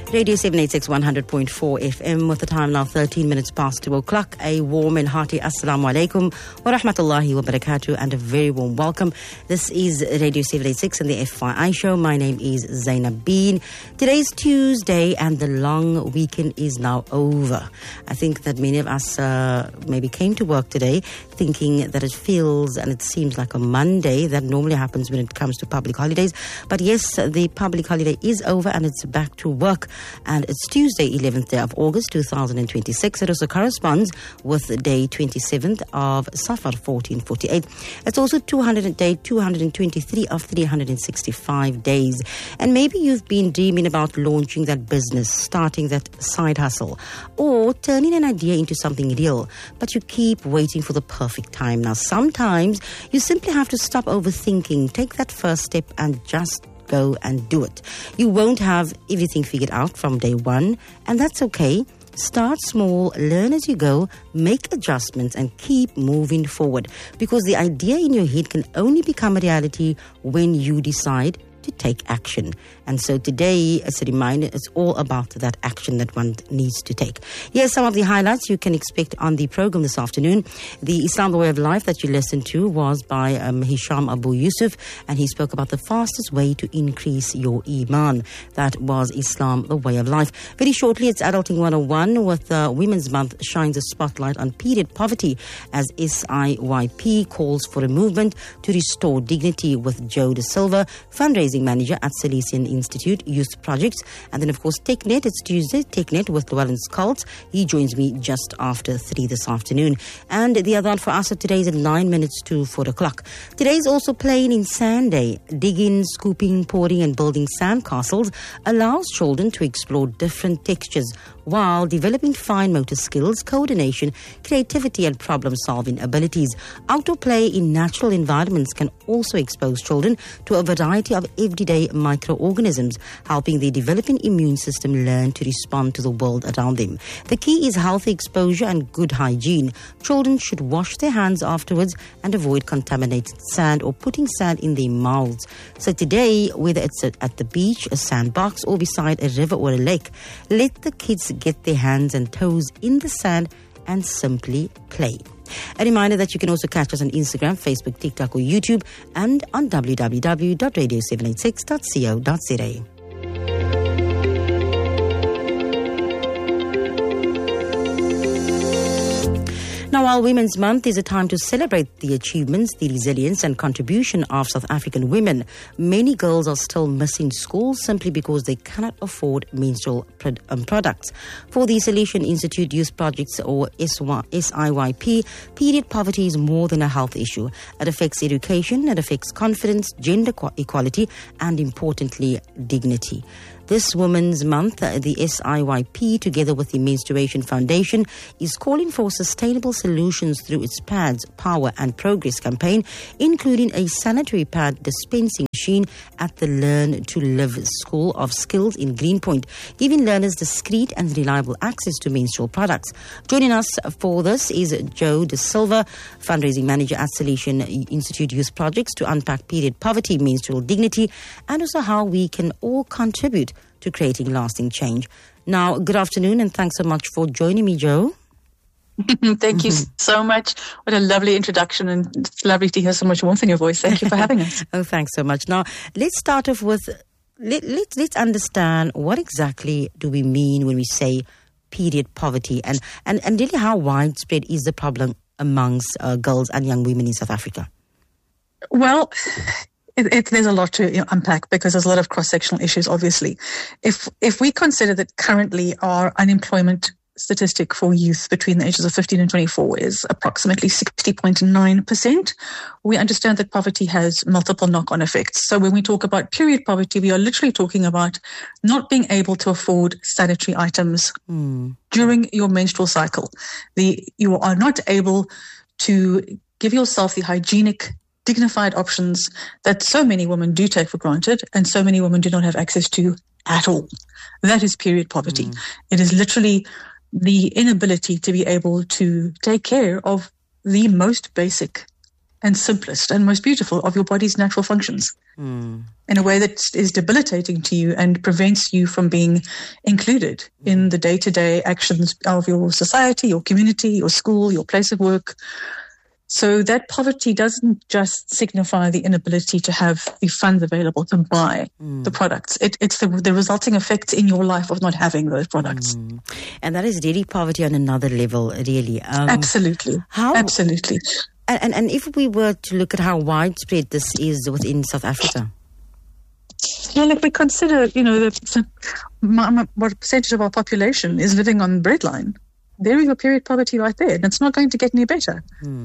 Radio 786 100.4 FM with the time now 13 minutes past 2 o'clock. A warm and hearty Assalamu alaikum wa rahmatullahi wa barakatuh and a very warm welcome. This is Radio 786 and the FYI show. My name is Zainab Bean. Today's Tuesday and the long weekend is now over. I think that many of us maybe came to work today thinking that it feels and it seems like a Monday. That normally happens when it comes to public holidays. But yes, the public holiday is over and it's back to work. And it's Tuesday, 11th day of August, 2026. It also corresponds with the day 27th of Safar, 1448. It's also 223 of 365 days. And maybe you've been dreaming about launching that business, starting that side hustle, or turning an idea into something real, but you keep waiting for the perfect time. Now, sometimes you simply have to stop overthinking, take that first step and just go and do it. You won't have everything figured out from day one, and that's okay. Start small, learn as you go, make adjustments and keep moving forward, because the idea in your head can only become a reality when you decide to take action. And so today, it's a reminder, it's all about that action that one needs to take. Here's some of the highlights you can expect on the program this afternoon. The Islam, the Way of Life that you listened to was by Hisham Abu Yusuf, and he spoke about the fastest way to increase your Iman. That was Islam, the Way of Life. Very shortly, it's Adulting 101 with Women's Month shines a spotlight on period poverty as SIYP calls for a movement to restore dignity with Joe De Silva, fundraising manager at Salesian Institute Youth Projects. And then, of course, TechNet. It's Tuesday, TechNet with Llewellyn Skulls. He joins me just after 3 this afternoon. And the other one for us today is at 9 minutes to 4 o'clock. Today is also Playing in Sand Day. Digging, scooping, pouring and building sand castles allows children to explore different textures while developing fine motor skills, coordination, creativity and problem-solving abilities. Outdoor play in natural environments can also expose children to a variety of everyday microorganisms, helping their developing immune system learn to respond to the world around them. The key is healthy exposure and good hygiene. Children should wash their hands afterwards and avoid contaminated sand or putting sand in their mouths. So today, whether it's at the beach, a sandbox or beside a river or a lake, let the kids get their hands and toes in the sand and simply play. A reminder that you can also catch us on Instagram, Facebook, TikTok or YouTube and on www.radio786.co.za. Now, while Women's Month is a time to celebrate the achievements, the resilience and contribution of South African women, many girls are still missing school simply because they cannot afford menstrual products. For the Salesian Institute Youth Projects or SIYP, period poverty is more than a health issue. It affects education, it affects confidence, gender equality and, importantly, dignity. This Women's Month, the SIYP, together with the Menstruation Foundation, is calling for sustainable solutions through its Pads, Power and Progress campaign, including a sanitary pad dispensing machine at the Learn to Live School of Skills in Greenpoint, giving learners discreet and reliable access to menstrual products. Joining us for this is Joe De Silva, fundraising manager at Salesian Institute Youth Projects, to unpack period poverty, menstrual dignity, and also how we can all contribute to creating lasting change. Now, good afternoon and thanks so much for joining me, Joe. Thank you so much. What a lovely introduction, and it's lovely to hear so much warmth in your voice. Thank you for having us. Oh, thanks so much. Now, let's start off with, let's understand what exactly do we mean when we say period poverty and really how widespread is the problem amongst girls and young women in South Africa? Well, there's a lot to unpack because there's a lot of cross-sectional issues, obviously. If we consider that currently our unemployment statistic for youth between the ages of 15 and 24 is approximately 60.9%, we understand that poverty has multiple knock-on effects. So when we talk about period poverty, we are literally talking about not being able to afford sanitary items during your menstrual cycle. You are not able to give yourself the hygienic, dignified options that so many women do take for granted and so many women do not have access to at all. That is period poverty. It is literally the inability to be able to take care of the most basic and simplest and most beautiful of your body's natural functions in a way that is debilitating to you and prevents you from being included in the day-to-day actions of your society, your community, your school, your place of work. So that poverty doesn't just signify the inability to have the funds available to buy the products. It's the resulting effects in your life of not having those products. And that is really poverty on another level, really. Absolutely. Absolutely. And if we were to look at how widespread this is within South Africa? Well, if we consider, what percentage of our population is living on breadline, there is your period poverty right there, and it's not going to get any better.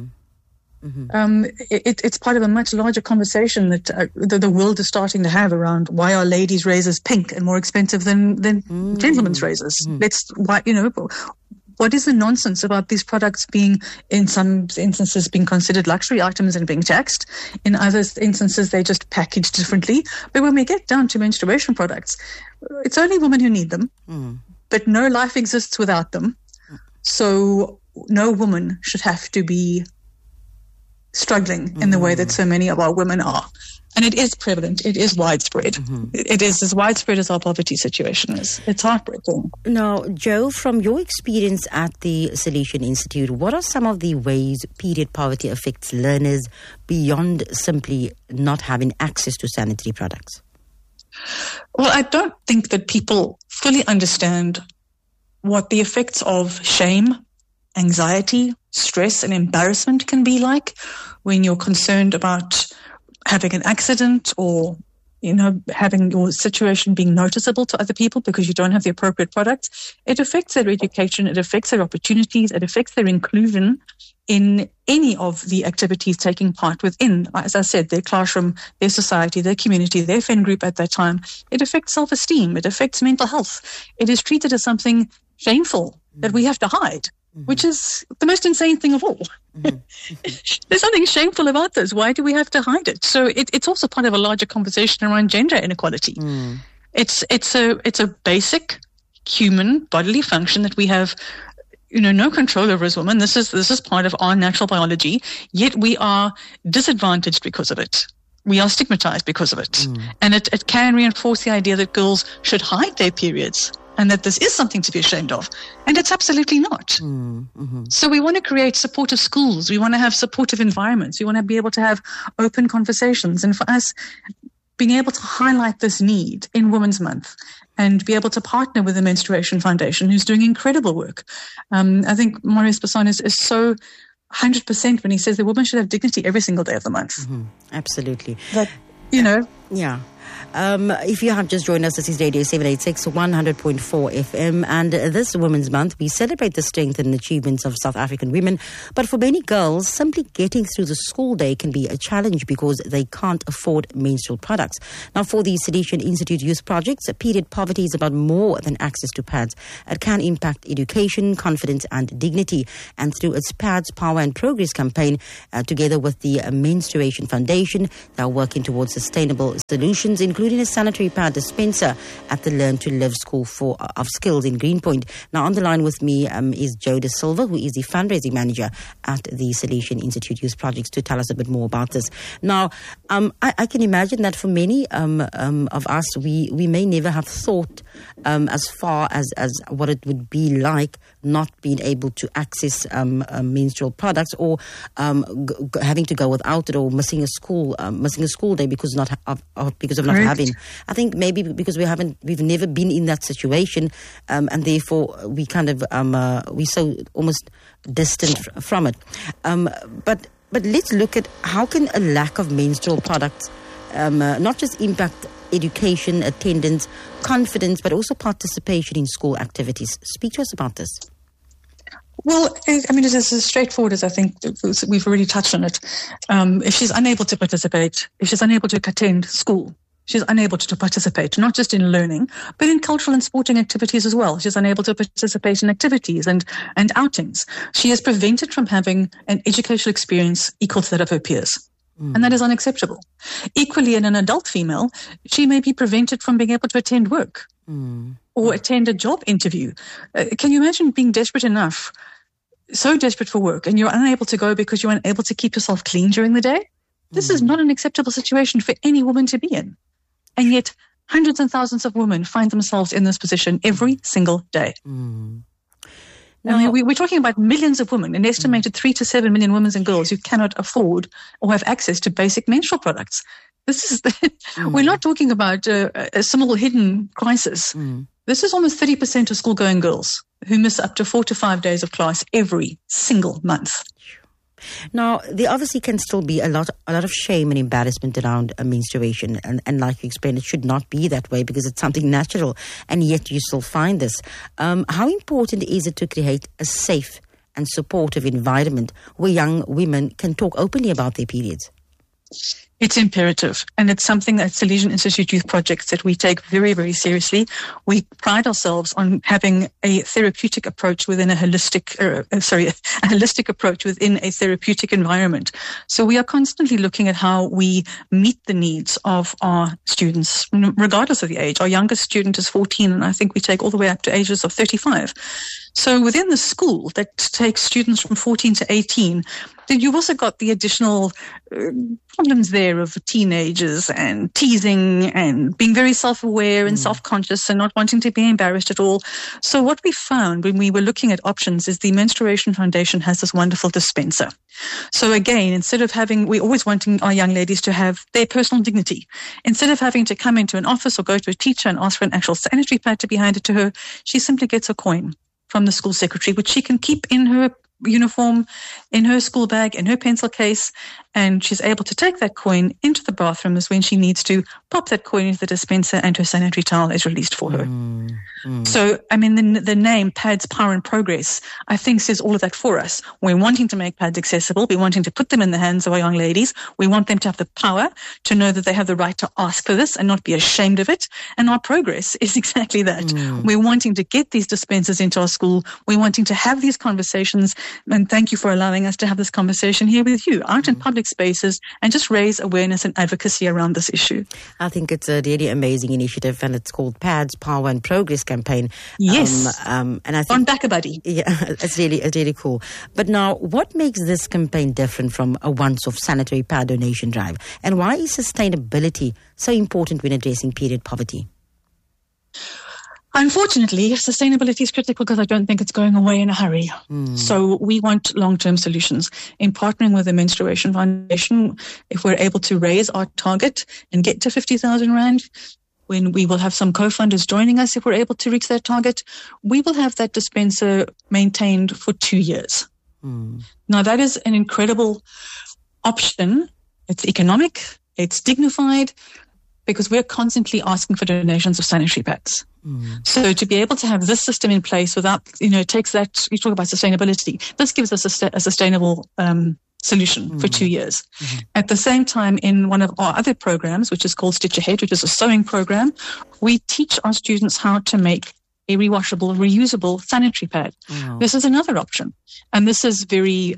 It's part of a much larger conversation that the world is starting to have around why are ladies' razors pink and more expensive than gentlemen's razors. What is the nonsense about these products being, in some instances, being considered luxury items and being taxed? In other instances, they're just packaged differently. But when we get down to menstruation products, it's only women who need them, but no life exists without them. So no woman should have to be struggling in the way that so many of our women are. And it is prevalent. It is widespread. It is as widespread as our poverty situation is. It's heartbreaking. Now, Jo, from your experience at the Solution Institute, what are some of the ways period poverty affects learners beyond simply not having access to sanitary products? Well, I don't think that people fully understand what the effects of shame, anxiety, stress, and embarrassment can be like when you're concerned about having an accident or, having your situation being noticeable to other people because you don't have the appropriate products. It affects their education, it affects their opportunities, it affects their inclusion in any of the activities taking part within, as I said, their classroom, their society, their community, their friend group at that time. It affects self-esteem, it affects mental health. It is treated as something shameful that we have to hide, which is the most insane thing of all. There's something shameful about this. Why do we have to hide it? So it's also part of a larger conversation around gender inequality. It's a basic human bodily function that we have, no control over as women. This is part of our natural biology, yet we are disadvantaged because of it. We are stigmatized because of it. And it can reinforce the idea that girls should hide their periods and that this is something to be ashamed of. And it's absolutely not. So we want to create supportive schools. We want to have supportive environments. We want to be able to have open conversations. And for us, being able to highlight this need in Women's Month and be able to partner with the Menstruation Foundation, who's doing incredible work. I think Maurice Basson is so 100% when he says that women should have dignity every single day of the month. Absolutely. That, Yeah. If you have just joined us, this is Radio 786, 100.4 FM. And this Women's Month, we celebrate the strength and achievements of South African women. But for many girls, simply getting through the school day can be a challenge because they can't afford menstrual products. Now, for the Solution Institute Youth Projects, period poverty is about more than access to pads. It can impact education, confidence and dignity. And through its Pads, Power and Progress campaign, together with the Menstruation Foundation, they're working towards sustainable solutions, including a sanitary pad dispenser at the Learn to Live School of Skills in Greenpoint. Now, on the line with me is Jo De Silva, who is the fundraising manager at the Solution Institute Youth Projects, to tell us a bit more about this. Now, I can imagine that for many of us, we may never have thought as far as what it would be like not being able to access menstrual products, or having to go without it, or missing a school day because of not having. I think maybe because we've never been in that situation, and therefore we kind of we're so almost distant from it. But let's look at how can a lack of menstrual products not just impact education, attendance, confidence, but also participation in school activities. Speak to us about this. Well, I mean, it's as straightforward as I think we've already touched on it. If she's unable to participate, if she's unable to attend school, she's unable to participate, not just in learning, but in cultural and sporting activities as well. She's unable to participate in activities and outings. She is prevented from having an educational experience equal to that of her peers. And that is unacceptable. Equally, in an adult female, she may be prevented from being able to attend work or attend a job interview. Can you imagine being desperate enough so desperate for work and you're unable to go because you're unable to keep yourself clean during the day, this is not an acceptable situation for any woman to be in. And yet hundreds and thousands of women find themselves in this position every single day. Now, I mean, we're talking about millions of women, an estimated 3 to 7 million women and girls who cannot afford or have access to basic menstrual products. This is we're not talking about a small hidden crisis. This is almost 30% of school-going girls who miss up to 4 to 5 days of class every single month. Now, there obviously can still be a lot of shame and embarrassment around menstruation. And like you explained, it should not be that way because it's something natural. And yet you still find this. How important is it to create a safe and supportive environment where young women can talk openly about their periods? It's imperative, and it's something at Salesian Institute Youth Projects that we take very, very seriously. We pride ourselves on having a therapeutic approach within a holistic approach within a therapeutic environment. So we are constantly looking at how we meet the needs of our students, regardless of the age. Our youngest student is 14, and I think we take all the way up to ages of 35. So within the school that takes students from 14 to 18, then you've also got the additional problems there of teenagers and teasing and being very self-aware and self-conscious and not wanting to be embarrassed at all. So what we found when we were looking at options is the Menstruation Foundation has this wonderful dispenser. So again, instead of we're always wanting our young ladies to have their personal dignity. Instead of having to come into an office or go to a teacher and ask for an actual sanitary pad to be handed to her, she simply gets a coin from the school secretary, which she can keep in her uniform, in her school bag, in her pencil case, and she's able to take that coin into the bathroom as when she needs to pop that coin into the dispenser and her sanitary towel is released for her. So, I mean, the name Pads, Power and Progress, I think says all of that for us. We're wanting to make pads accessible. We're wanting to put them in the hands of our young ladies. We want them to have the power to know that they have the right to ask for this and not be ashamed of it. And our progress is exactly that. We're wanting to get these dispensers into our school. We're wanting to have these conversations. And thank you for allowing us to have this conversation here with you, out in public spaces, and just raise awareness and advocacy around this issue. I think it's a really amazing initiative, and it's called Pads, Power and Progress campaign. Yes. And I think on BackaBuddy. Yeah, it's really cool. But now, what makes this campaign different from a once-off sanitary pad donation drive? And why is sustainability so important when addressing period poverty? Unfortunately, sustainability is critical because I don't think it's going away in a hurry. So we want long-term solutions. In partnering with the Menstruation Foundation, if we're able to raise our target and get to 50,000 Rand, when we will have some co-funders joining us, if we're able to reach that target, we will have that dispenser maintained for 2 years. Now, that is an incredible option. It's economic, it's dignified, because we're constantly asking for donations of sanitary pads. So to be able to have this system in place without, it takes that, you talk about sustainability, this gives us a sustainable solution for 2 years. At the same time, in one of our other programs, which is called Stitch Ahead, which is a sewing program, we teach our students how to make a rewashable, reusable sanitary pad. This is another option. And this is very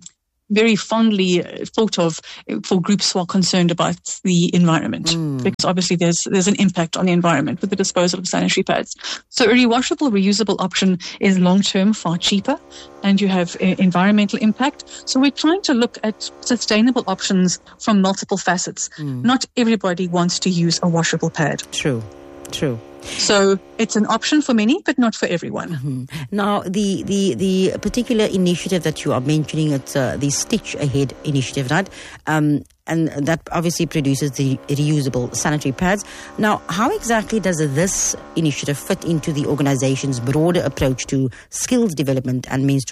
fondly thought of for groups who are concerned about the environment, because obviously there's an impact on the environment with the disposal of sanitary pads. So a rewashable, reusable option is long-term far cheaper, and you have environmental impact. So we're trying to look at sustainable options from multiple facets. Not everybody wants to use a washable pad. True. So it's an option for many, but not for everyone. Now, the particular initiative that you are mentioning, it's the Stitch Ahead initiative, right? And that obviously produces the reusable sanitary pads. Now, how exactly does this initiative fit into the organization's broader approach to skills development and menstruation